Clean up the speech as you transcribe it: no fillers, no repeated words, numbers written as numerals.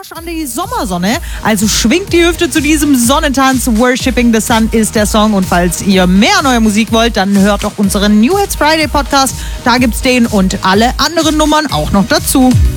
Arsch an die Sommersonne. Also schwingt die Hüfte zu diesem Sonnentanz. Worshipping the Sun ist der Song. Und falls ihr mehr neue Musik wollt, dann hört doch unseren New Hits Friday Podcast. Da gibt's den und alle anderen Nummern auch noch dazu.